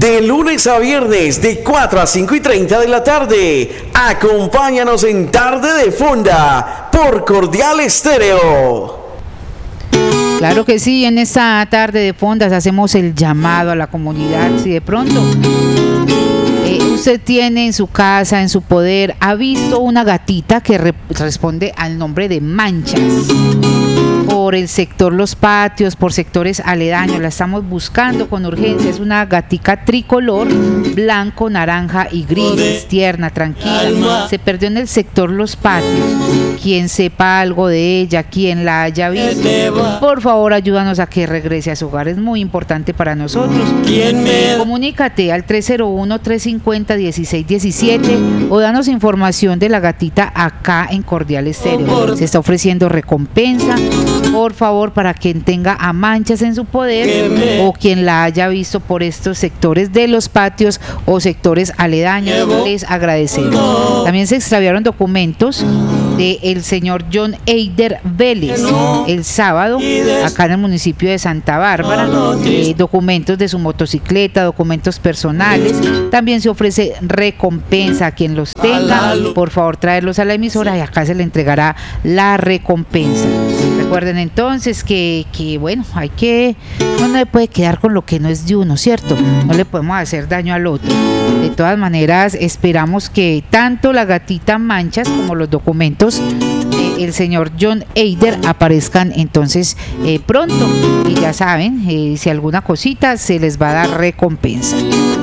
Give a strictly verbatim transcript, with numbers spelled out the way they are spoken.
De lunes a viernes, de cuatro a cinco y treinta de la tarde. Acompáñanos en Tarde de Fonda por Cordial Estéreo. Claro que sí, en esta Tarde de Fondas hacemos el llamado a la comunidad. Si de pronto eh, usted tiene en su casa, en su poder, ha visto una gatita que re- responde al nombre de Manchas por el sector Los Patios, por sectores aledaños, la estamos buscando con urgencia. Es una gatica tricolor, blanco, naranja y gris, tierna, tranquila. Se perdió en el sector Los Patios. Quien sepa algo de ella, quien la haya visto, por favor ayúdanos a que regrese a su hogar. Es muy importante para nosotros. Comunícate al tres cero uno, tres cinco cero, uno seis uno siete o danos información de la gatita acá en Cordial Estéreo. Se está ofreciendo recompensa, por favor, para quien tenga a Manchas en su poder o quien la haya visto por estos sectores de Los Patios o sectores aledaños. Les agradecemos. También se extraviaron documentos de el señor John Eider Vélez el sábado acá en el municipio de Santa Bárbara, eh, documentos de su motocicleta, documentos personales. También se ofrece recompensa a quien los tenga, por favor traerlos a la emisora y acá se le entregará la recompensa. Recuerden entonces que, que bueno, hay que, uno no le puede quedar con lo que no es de uno, ¿cierto? No le podemos hacer daño al otro. De todas maneras, esperamos que tanto la gatita Manchas como los documentos eh, el señor John Eider aparezcan entonces eh, pronto. Y ya saben, eh, si alguna cosita se les va a dar recompensa.